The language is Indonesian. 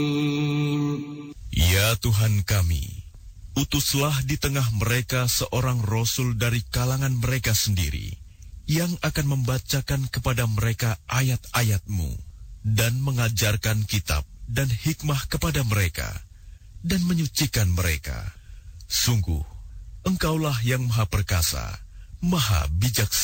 Ya Tuhan kami, utuslah di tengah mereka seorang rasul dari kalangan mereka sendiri, yang akan membacakan kepada mereka ayat-ayat-Mu, dan mengajarkan kitab dan hikmah kepada mereka, dan menyucikan mereka. Sungguh, Engkaulah yang Maha Perkasa, Maha Bijaksana.